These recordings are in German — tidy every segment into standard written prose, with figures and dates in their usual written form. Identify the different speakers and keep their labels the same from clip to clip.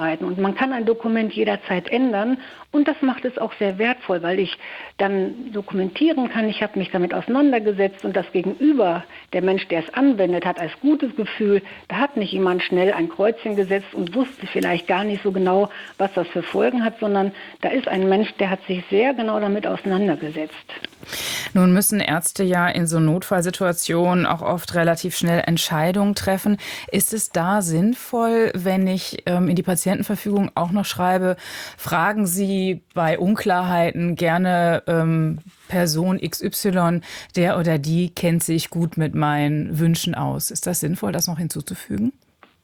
Speaker 1: Und man kann ein Dokument jederzeit ändern und das macht es auch sehr wertvoll, weil ich dann dokumentieren kann, ich habe mich damit auseinandergesetzt und das Gegenüber, der Mensch, der es anwendet, hat als gutes Gefühl, da hat nicht jemand schnell ein Kreuzchen gesetzt und wusste vielleicht gar nicht so genau, was das für Folgen hat, sondern da ist ein Mensch, der hat sich sehr genau damit auseinandergesetzt.
Speaker 2: Nun müssen Ärzte ja in so Notfallsituationen auch oft relativ schnell Entscheidungen treffen. Ist es da sinnvoll, wenn ich in die Patientenverfügung auch noch schreibe, fragen Sie bei Unklarheiten gerne Person XY, der oder die kennt sich gut mit meinen Wünschen aus. Ist das sinnvoll, das noch hinzuzufügen?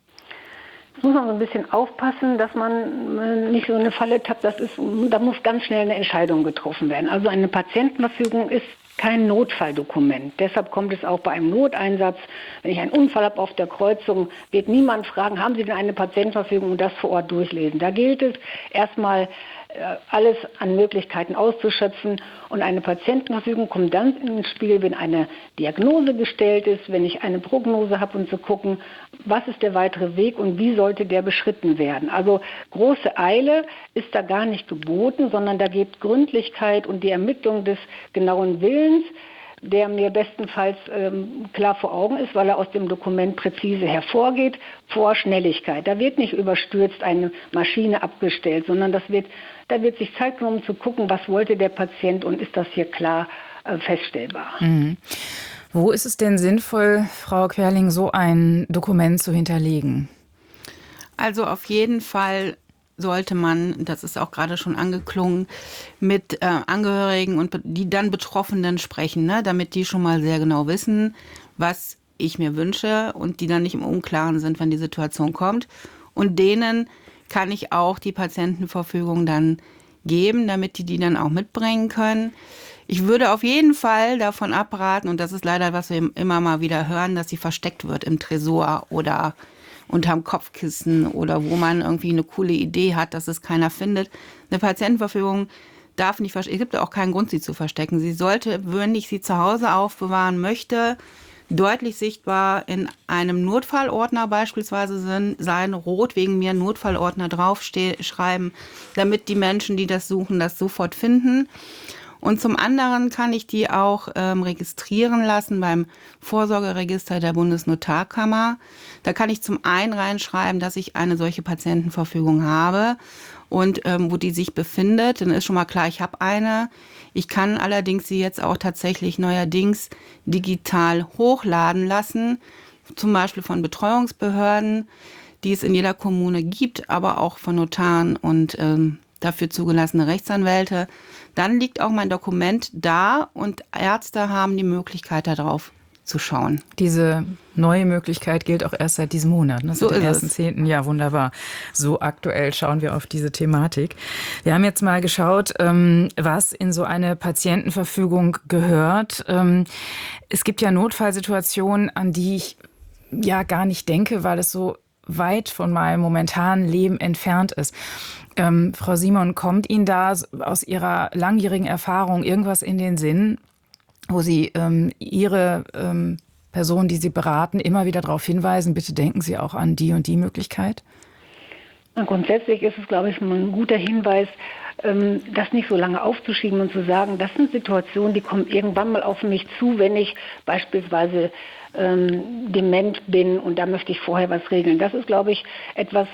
Speaker 1: Muss man so ein bisschen aufpassen, dass man nicht so eine Falle tappt. Da muss ganz schnell eine Entscheidung getroffen werden. Also eine Patientenverfügung ist kein Notfalldokument. Deshalb kommt es auch bei einem Noteinsatz, wenn ich einen Unfall habe auf der Kreuzung, wird niemand fragen, haben Sie denn eine Patientenverfügung und das vor Ort durchlesen. Da gilt es erstmal alles an Möglichkeiten auszuschöpfen und eine Patientenverfügung kommt dann ins Spiel, wenn eine Diagnose gestellt ist, wenn ich eine Prognose habe und zu gucken, was ist der weitere Weg und wie sollte der beschritten werden. Also große Eile ist da gar nicht geboten, sondern da geht Gründlichkeit und die Ermittlung des genauen Willens, der mir bestenfalls klar vor Augen ist, weil er aus dem Dokument präzise hervorgeht, vor Schnelligkeit. Da wird nicht überstürzt eine Maschine abgestellt, sondern da wird sich Zeit genommen zu gucken, was wollte der Patient und ist das hier klar feststellbar.
Speaker 2: Mhm. Wo ist es denn sinnvoll, Frau Querling, so ein Dokument zu hinterlegen?
Speaker 3: Also auf jeden Fall sollte man, das ist auch gerade schon angeklungen, mit Angehörigen und die dann Betroffenen sprechen, ne, damit die schon mal sehr genau wissen, was ich mir wünsche und die dann nicht im Unklaren sind, wenn die Situation kommt. Und denen kann ich auch die Patientenverfügung dann geben, damit die dann auch mitbringen können. Ich würde auf jeden Fall davon abraten, und das ist leider, was wir immer mal wieder hören, dass sie versteckt wird im Tresor oder unterm Kopfkissen oder wo man irgendwie eine coole Idee hat, dass es keiner findet. Eine Patientenverfügung darf nicht versteckt, es gibt auch keinen Grund, sie zu verstecken. Sie sollte, wenn ich sie zu Hause aufbewahren möchte, deutlich sichtbar in einem Notfallordner beispielsweise sein, rot wegen mir Notfallordner schreiben, damit die Menschen, die das suchen, das sofort finden. Und zum anderen kann ich die auch registrieren lassen beim Vorsorgeregister der Bundesnotarkammer. Da kann ich zum einen reinschreiben, dass ich eine solche Patientenverfügung habe und wo die sich befindet. Dann ist schon mal klar, ich habe eine. Ich kann allerdings sie jetzt auch tatsächlich neuerdings digital hochladen lassen, zum Beispiel von Betreuungsbehörden, die es in jeder Kommune gibt, aber auch von Notaren und dafür zugelassene Rechtsanwälte. Dann liegt auch mein Dokument da und Ärzte haben die Möglichkeit, darauf zu schauen.
Speaker 2: Diese neue Möglichkeit gilt auch erst seit diesem Monat, ne?
Speaker 3: So
Speaker 2: Seit dem
Speaker 3: ist es.
Speaker 2: 1.10. Ja, wunderbar. So aktuell schauen wir auf diese Thematik. Wir haben jetzt mal geschaut, was in so eine Patientenverfügung gehört. Es gibt ja Notfallsituationen, an die ich ja gar nicht denke, weil es so weit von meinem momentanen Leben entfernt ist. Frau Simon, kommt Ihnen da aus Ihrer langjährigen Erfahrung irgendwas in den Sinn, wo Sie Ihre Person, die Sie beraten, immer wieder darauf hinweisen, bitte denken Sie auch an die und die Möglichkeit?
Speaker 1: Und grundsätzlich ist es, glaube ich, ein guter Hinweis, das nicht so lange aufzuschieben und zu sagen, das sind Situationen, die kommen irgendwann mal auf mich zu, wenn ich beispielsweise dement bin und da möchte ich vorher was regeln. Das ist, glaube ich, etwas,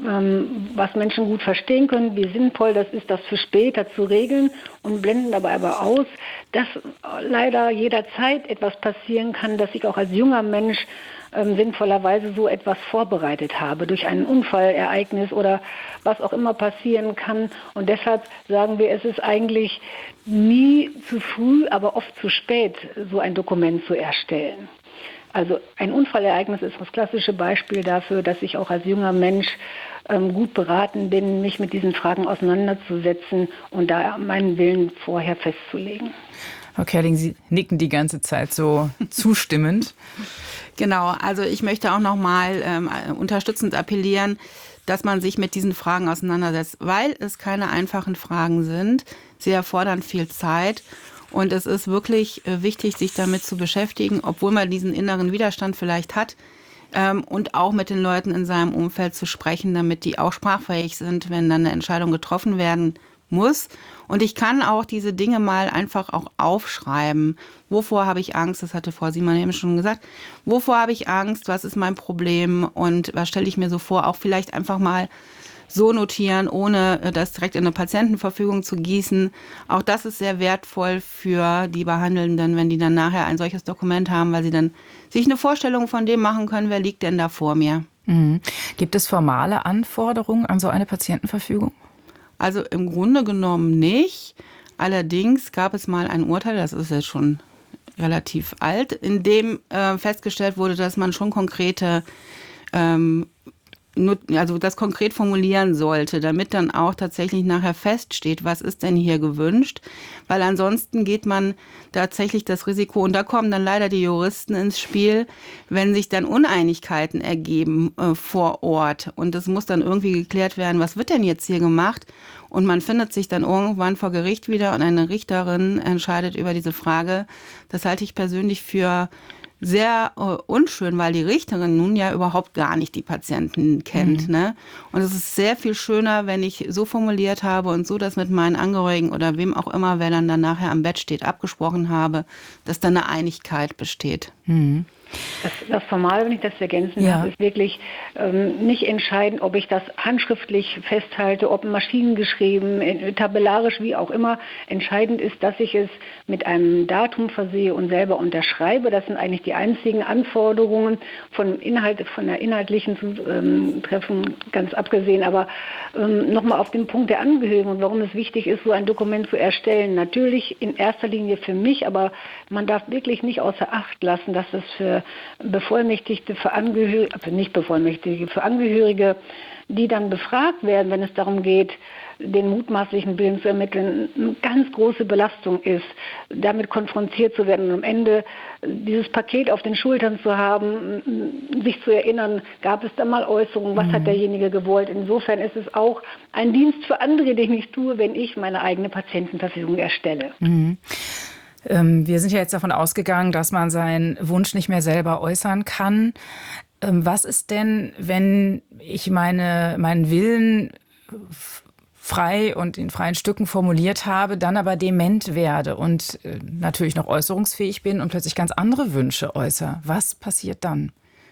Speaker 1: was Menschen gut verstehen können, wie sinnvoll das ist, das für später zu regeln und blenden dabei aber aus, dass leider jederzeit etwas passieren kann, dass ich auch als junger Mensch sinnvollerweise so etwas vorbereitet habe, durch ein Unfallereignis oder was auch immer passieren kann. Und deshalb sagen wir, es ist eigentlich nie zu früh, aber oft zu spät, so ein Dokument zu erstellen. Also ein Unfallereignis ist das klassische Beispiel dafür, dass ich auch als junger Mensch gut beraten bin, mich mit diesen Fragen auseinanderzusetzen und da meinen Willen vorher festzulegen.
Speaker 2: Frau Querling, Sie nicken die ganze Zeit so zustimmend.
Speaker 3: Genau, also ich möchte auch nochmal unterstützend appellieren, dass man sich mit diesen Fragen auseinandersetzt, weil es keine einfachen Fragen sind. Sie erfordern viel Zeit. Und es ist wirklich wichtig, sich damit zu beschäftigen, obwohl man diesen inneren Widerstand vielleicht hat. und auch mit den Leuten in seinem Umfeld zu sprechen, damit die auch sprachfähig sind, wenn dann eine Entscheidung getroffen werden muss. Und ich kann auch diese Dinge mal einfach auch aufschreiben. Wovor habe ich Angst? Das hatte Frau Simon eben schon gesagt. Wovor habe ich Angst? Was ist mein Problem? Und was stelle ich mir so vor? Auch vielleicht einfach mal so notieren, ohne das direkt in eine Patientenverfügung zu gießen. Auch das ist sehr wertvoll für die Behandelnden, wenn die dann nachher ein solches Dokument haben, weil sie dann sich eine Vorstellung von dem machen können, wer liegt denn da vor mir.
Speaker 2: Mhm. Gibt es formale Anforderungen an so eine Patientenverfügung?
Speaker 3: Also im Grunde genommen nicht. Allerdings gab es mal ein Urteil, das ist jetzt schon relativ alt, in dem festgestellt wurde, dass man schon konkrete also das konkret formulieren sollte, damit dann auch tatsächlich nachher feststeht, was ist denn hier gewünscht, weil ansonsten geht man tatsächlich das Risiko, und da kommen dann leider die Juristen ins Spiel, wenn sich dann Uneinigkeiten ergeben vor Ort und es muss dann irgendwie geklärt werden, was wird denn jetzt hier gemacht, und man findet sich dann irgendwann vor Gericht wieder und eine Richterin entscheidet über diese Frage. Das halte ich persönlich für sehr unschön, weil die Richterin nun ja überhaupt gar nicht die Patienten kennt. Ne? Und es ist sehr viel schöner, wenn ich so formuliert habe und so das mit meinen Angehörigen oder wem auch immer, wer dann nachher am Bett steht, abgesprochen habe, dass dann eine Einigkeit besteht.
Speaker 2: Mhm.
Speaker 1: Das Formale, wenn ich das ergänzen darf, ist wirklich nicht entscheidend, ob ich das handschriftlich festhalte, ob maschinengeschrieben, tabellarisch, wie auch immer. Entscheidend ist, dass ich es mit einem Datum versehe und selber unterschreibe. Das sind eigentlich die einzigen Anforderungen von der inhaltlichen Treffen ganz abgesehen. Aber nochmal auf den Punkt der Angehörigen und warum es wichtig ist, so ein Dokument zu erstellen. Natürlich in erster Linie für mich, aber man darf wirklich nicht außer Acht lassen, dass es für Bevollmächtigte, für Angehörige, also nicht Bevollmächtigte, für Angehörige, die dann befragt werden, wenn es darum geht, den mutmaßlichen Willen zu ermitteln, eine ganz große Belastung ist, damit konfrontiert zu werden und am Ende dieses Paket auf den Schultern zu haben, sich zu erinnern, gab es da mal Äußerungen, was hat derjenige gewollt. Insofern ist es auch ein Dienst für andere, den ich tue, wenn ich meine eigene Patientenverfügung erstelle.
Speaker 2: Mhm. Wir sind ja jetzt davon ausgegangen, dass man seinen Wunsch nicht mehr selber äußern kann. Was ist denn, wenn ich meinen Willen frei und in freien Stücken formuliert habe, dann aber dement werde und natürlich noch äußerungsfähig bin und plötzlich ganz andere Wünsche äußere? Was passiert dann?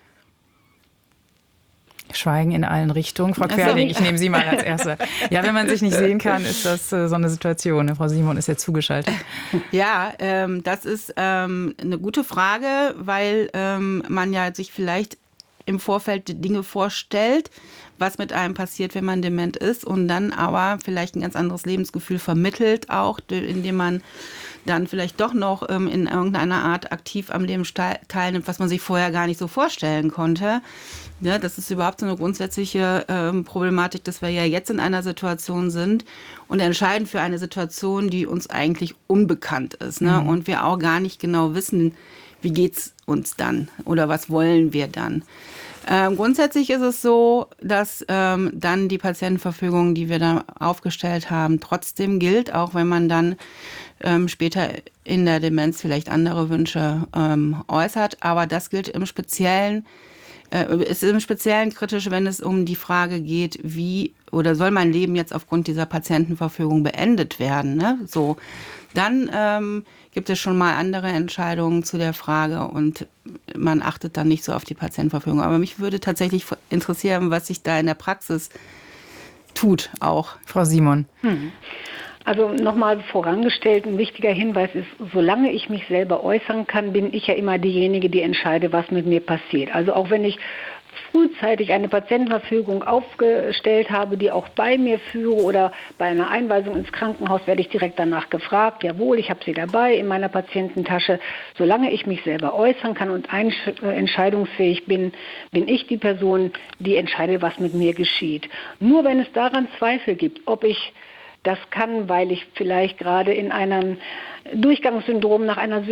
Speaker 2: Schweigen in allen Richtungen. Frau Querling, ich nehme Sie mal als Erste. Ja, wenn man sich nicht sehen kann, ist das so eine Situation. Frau Simon ist jetzt zugeschaltet.
Speaker 3: Ja, das ist eine gute Frage, weil man ja sich vielleicht im Vorfeld Dinge vorstellt, was mit einem passiert, wenn man dement ist und dann aber vielleicht ein ganz anderes Lebensgefühl vermittelt, auch indem man dann vielleicht doch noch in irgendeiner Art aktiv am Leben teilnimmt, was man sich vorher gar nicht so vorstellen konnte. Ja, das ist überhaupt so eine grundsätzliche Problematik, dass wir ja jetzt in einer Situation sind und entscheiden für eine Situation, die uns eigentlich unbekannt ist, ne? Und wir auch gar nicht genau wissen, wie geht's uns dann oder was wollen wir dann. Grundsätzlich ist es so, dass dann die Patientenverfügung, die wir da aufgestellt haben, trotzdem gilt, auch wenn man dann später in der Demenz vielleicht andere Wünsche äußert. Aber das gilt im Speziellen, ist im Speziellen kritisch, wenn es um die Frage geht, wie oder soll mein Leben jetzt aufgrund dieser Patientenverfügung beendet werden, ne? So, dann gibt es schon mal andere Entscheidungen zu der Frage und man achtet dann nicht so auf die Patientenverfügung. Aber mich würde tatsächlich interessieren, was sich da in der Praxis tut auch.
Speaker 2: Frau Simon.
Speaker 1: Also nochmal vorangestellt, ein wichtiger Hinweis ist, solange ich mich selber äußern kann, bin ich ja immer diejenige, die entscheide, was mit mir passiert. Also auch wenn ich frühzeitig eine Patientenverfügung aufgestellt habe, die auch bei mir führe oder bei einer Einweisung ins Krankenhaus, werde ich direkt danach gefragt, jawohl, ich habe sie dabei in meiner Patiententasche. Solange ich mich selber äußern kann und entscheidungsfähig bin, bin ich die Person, die entscheidet, was mit mir geschieht. Nur wenn es daran Zweifel gibt, ob ich das kann, weil ich vielleicht gerade in einem Durchgangssyndrom nach einer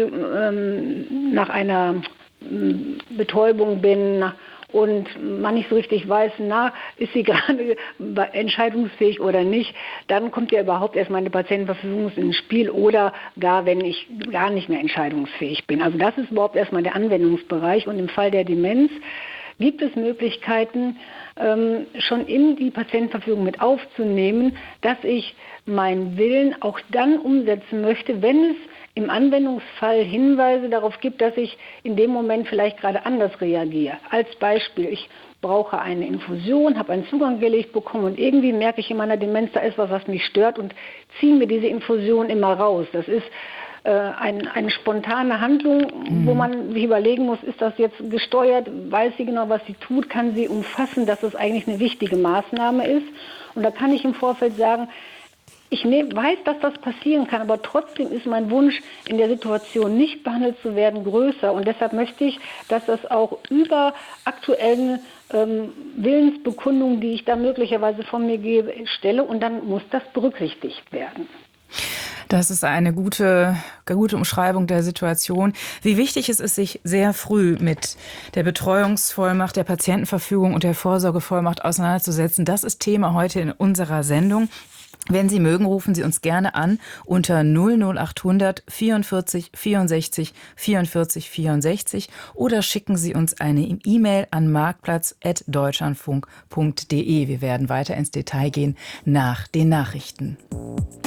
Speaker 1: Betäubung bin und man nicht so richtig weiß, ist sie gerade entscheidungsfähig oder nicht, dann kommt ja überhaupt erst meine Patientenverfügung ins Spiel oder gar, wenn ich gar nicht mehr entscheidungsfähig bin. Also das ist überhaupt erstmal der Anwendungsbereich und im Fall der Demenz gibt es Möglichkeiten, schon in die Patientenverfügung mit aufzunehmen, dass ich meinen Willen auch dann umsetzen möchte, wenn es im Anwendungsfall Hinweise darauf gibt, dass ich in dem Moment vielleicht gerade anders reagiere. Als Beispiel, ich brauche eine Infusion, habe einen Zugang gelegt bekommen und irgendwie merke ich in meiner Demenz, da ist was mich stört und ziehe mir diese Infusion immer raus. Das ist eine spontane Handlung, wo man sich überlegen muss, ist das jetzt gesteuert, weiß sie genau, was sie tut, kann sie umfassen, dass es eigentlich eine wichtige Maßnahme ist. Und da kann ich im Vorfeld sagen, ich weiß, dass das passieren kann, aber trotzdem ist mein Wunsch, in der Situation nicht behandelt zu werden, größer. Und deshalb möchte ich, dass das auch über aktuellen Willensbekundungen, die ich da möglicherweise von mir gebe, stelle. Und dann muss das berücksichtigt werden.
Speaker 2: Das ist eine gute Umschreibung der Situation. Wie wichtig es ist, sich sehr früh mit der Betreuungsvollmacht, der Patientenverfügung und der Vorsorgevollmacht auseinanderzusetzen. Das ist Thema heute in unserer Sendung. Wenn Sie mögen, rufen Sie uns gerne an unter 00800 44 64 44 64 oder schicken Sie uns eine E-Mail an marktplatz@deutschlandfunk.de. Wir werden weiter ins Detail gehen nach den Nachrichten.